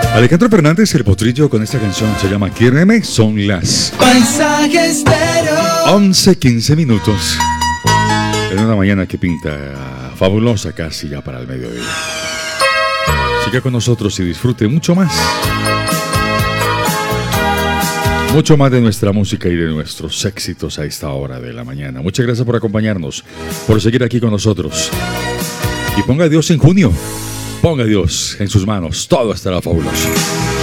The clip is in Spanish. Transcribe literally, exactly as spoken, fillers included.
Alejandro Fernández, el potrillo, con esta canción se llama Quiéreme. Son las Paisajes, pero once quince minutos. En una mañana que pinta fabulosa, casi ya para el mediodía. Siga con nosotros y disfrute mucho más. Mucho más de nuestra música y de nuestros éxitos a esta hora de la mañana. Muchas gracias por acompañarnos, por seguir aquí con nosotros. Y ponga a Dios en junio. Ponga a Dios en sus manos. Todo estará fabuloso.